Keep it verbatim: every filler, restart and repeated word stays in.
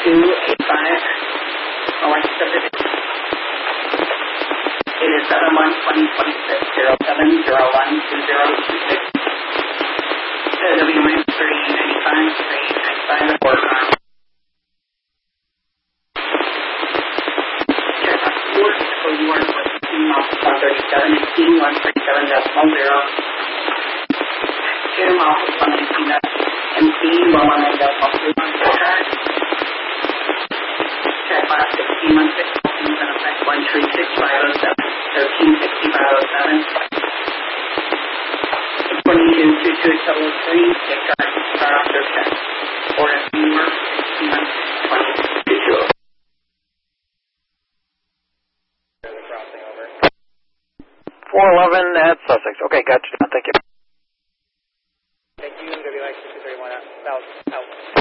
two eight five. Alexa, it is seven one twenty twenty-six zero seven zero one two zero two six. W M three ninety-five, three ninety-five, at work on. Check out four, so you are one thirty-seven, eighteen, one thirty-seven decimal zero. Air miles one nineteen, M C, one one eight decimal two one four. Check class sixteen, one six, one three six five oh seven, thirteen sixty-five oh seven. twenty-two two two double three, take guard, start off their check. Or if you were sixteen, twenty-two two. four eleven at Sussex. Okay, gotcha. Thank you. Thank you. W I six three one out. Out.